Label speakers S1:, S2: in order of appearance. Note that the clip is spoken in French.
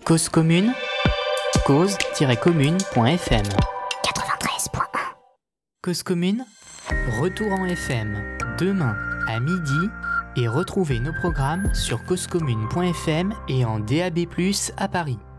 S1: Cause commune, cause-commune.fm.
S2: 93.1.
S1: Cause commune, retour en FM demain à midi et retrouvez nos programmes sur causecommune.fm et en DAB+ à Paris.